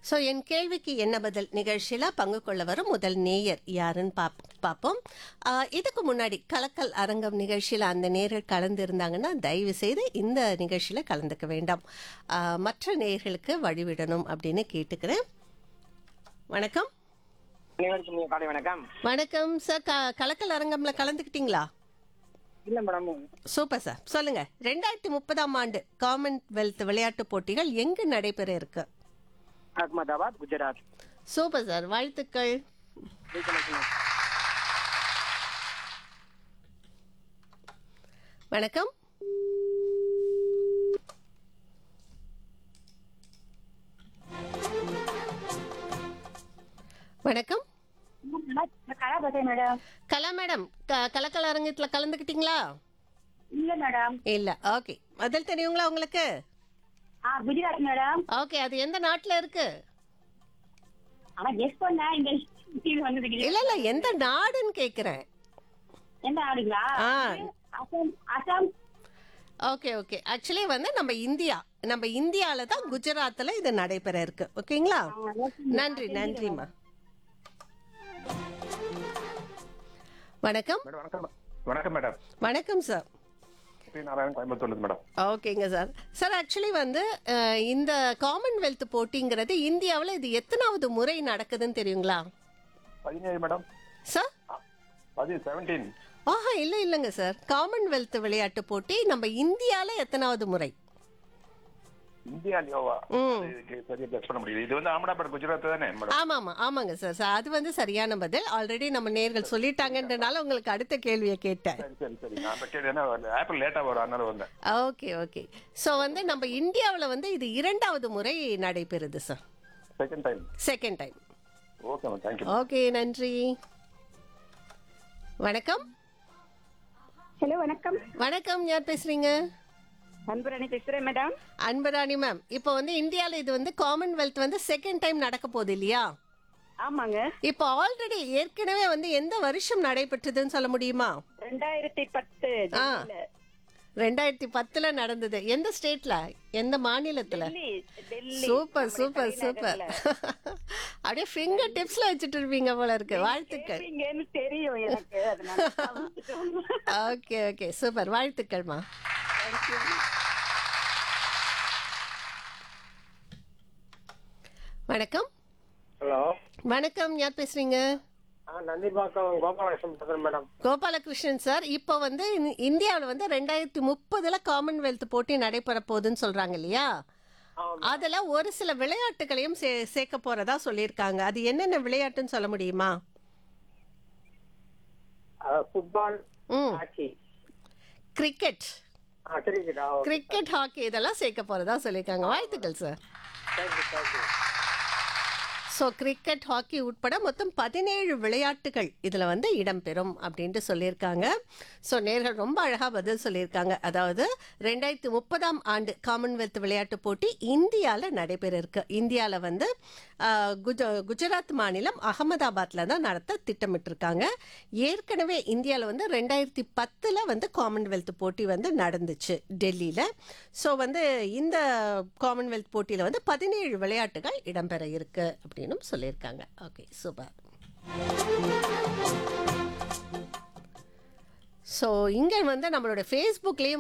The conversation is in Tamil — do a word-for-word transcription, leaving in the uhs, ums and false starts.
ஸோ என் கேள்விக்கு என்ன பதில் நிகழ்ச்சியில் பங்கு கொள்ள வரும் முதல் நேயர் யாருன்னு பாப் பார்ப்போம். ஆஹ் இதுக்கு முன்னாடி கலக்கல் அரங்கம் நிகழ்ச்சியில் அந்த நேயர்கள் கலந்துருந்தாங்கன்னா தயவு செய்து இந்த நிகழ்ச்சியில் கலந்துக்க வேண்டாம். ஆஹ் மற்ற நேயர்களுக்கு வழிவிடணும் அப்படின்னு கேட்டுக்கிறேன். வணக்கம். அனைவருக்கும் காலை வணக்கம். வணக்கம் சார். க கலக்கல் அரங்கம்ல கலந்துக்கிட்டீங்களா? இல்ல மேடம். Super sir. சொல்லுங்க, ரெண்டாயிரத்தி முப்பதாம் ஆண்டு காமன்வெல்த் விளையாட்டு போட்டிகள் எங்கு நடைபெற இருக்கு? அகமதாபாத், குஜராத். சூப்பர் சார், வாழ்த்துக்கள். வணக்கம். வணக்கம். மேடம். கலா மேடம், க- கலக்கல் அரங்கத்துல கலந்துக்கிட்டீங்களா? இல்ல மேடம். இல்ல. ஓகே, பதில் தெரியுங்களா உங்களுக்கு? ஆ, குஜராத் மேடம். ஓகே, அது எந்த நாட்டுல இருக்கு? ஆனா கெஸ் பண்ண இந்த டிவி வந்தது இல்ல இல்ல, எந்த நாடுன்னு கேக்குறேன். எந்த ஆடுங்களா? ஆ. Assam. Assam. Okay okay, actually வந்து நம்ம இந்தியா நம்ம இந்தியால தான் குஜராத்ல இது நடைபெற இருக்கு. ஓகேங்களா? நன்றி நன்றிம்மா. வணக்கம். மேடம் வணக்கம். வணக்கம் மேடம். வணக்கம் சார். பி நாராயணன், கோயம்புத்தூர்ல மேடம். ஓகேங்க சார். சார் ஆக்சுவலி வந்து அஹ், இந்த காமன்வெல்த் போட்டிங்கிறது இந்தியாவில் இது எத்தனாவது முறை நடக்குதுன்னு தெரியுங்களா பதினேழு மேடம். சார்? பதி செவன்டீன். ஆஹா, இல்லை இல்லைங்க சார். காமன்வெல்த் விளையாட்டு போட்டி நம்ம இந்தியாவில் எத்தனாவது முறை? இந்தியா யோவா. ம். இதுக்கு சரியா கெஸ் பண்ண முடியல. இது வந்து அகமதாபாத், குஜராத் தானே மேடம்? ஆமா ஆமா ஆமாங்க சார். சார் அது வந்து சரியான பதில். ஆல்ரெடி நம்ம நேர்கள் சொல்லிட்டாங்கன்றனால உங்களுக்கு அடுத்த கேள்வியை கேட்டேன். சரி சரி சரி. நான் அந்த கேள்வி என்ன ஆப்பிள் லேட்டா வரும், அதனால வந்தேன். Okay okay. ஸோ வந்து நம்ம இந்தியாவில் வந்து இது இரண்டாவது முறை நடைபெறுது sir. Second time. Second time. Okay ma'am, thank you. Okay, நன்றி. வணக்கம். ஹலோ, வணக்கம். வணக்கம், யார் பேசுறீங்க? அன்புராணி பேசுறேன் மேடம். அன்பராணி மேம், இப்போ வந்து இந்தியாவில் இது வந்து காமன்வெல்த் வந்து செகண்ட் டைம் நடக்க போகுது இல்லையா? ஆமாங்க. இப்போ ஆல்ரெடி ஏற்கனவே வந்து எந்த வருஷம் நடைபெற்றதுன்னு சொல்ல முடியுமா? ரெண்டாயிரத்தி பத்து ஆ. ரெண்டாயிரத்தி பத்துல நடந்தது. எந்த ஸ்டேட்ல, எந்த மாநிலத்துல? Super super super. அப்படியே ஃபிங்கர் டிப்ஸ்ல வச்சுட்டு இருப்பீங்க போல இருக்கு. வாழ்த்துக்கள். தெரியும் எனக்கு. ஓகே ஓகே, சூப்பர், வாழ்த்துக்கள்மா. வணக்கம். ஹலோ. வணக்கம், யார் பேசுறீங்க? நந்திபாக்கம் கோபாலகிருஷ்ணன் பேசுறேன் மேடம். கோபாலகிருஷ்ணன் சார். இப்போ வந்து இந்தியாவில் வந்து ரெண்டாயிரத்தி முப்பதுல காமன்வெல்த் போட்டி நடைபெற போகுதுன்னு சொல்றாங்க இல்லையா? அதுல ஒரு சில விளையாட்டுகளையும் சே சேர்க்க போறதா சொல்லியிருக்காங்க. அது என்னென்ன விளையாட்டுன்னு சொல்ல முடியுமா? ஃபுட்பால், ம் hockey, cricket cricket. Cricket hockey இதெல்லாம் சேர்க்க போறதா சொல்லியிருக்காங்க. வாழ்த்துக்கள் sir. Thank you thank you. So cricket hockey உட்பட மொத்தம் பதினேழு விளையாட்டுகள் இதில் வந்து இடம்பெறும் அப்படின்ட்டு சொல்லியிருக்காங்க. ஸோ நேர்கள் ரொம்ப அழகாக பதில் சொல்லியிருக்காங்க. அதாவது ரெண்டாயிரத்தி முப்பதாம் ஆண்டு காமன்வெல்த் விளையாட்டு போட்டி இந்தியாவில் நடைபெற இருக்கு. இந்தியாவில் வந்து ஆஹ், குஜ குஜராத் மாநிலம் அகமதாபாத்தில் தான் நடத்த திட்டமிட்டிருக்காங்க. ஏற்கனவே இந்தியாவில் வந்து ரெண்டாயிரத்தி பத்தில் வந்து காமன்வெல்த் போட்டி வந்து நடந்துச்சு டெல்லியில். ஸோ வந்து இந்த காமன்வெல்த் போட்டியில் வந்து பதினேழு விளையாட்டுகள் இடம்பெற இருக்கு அப்படின்னு சொல்லியிருக்காங்க. Okay, super. ஸோ இங்கே வந்து நம்மளோட ஃபேஸ்புக்லேயும்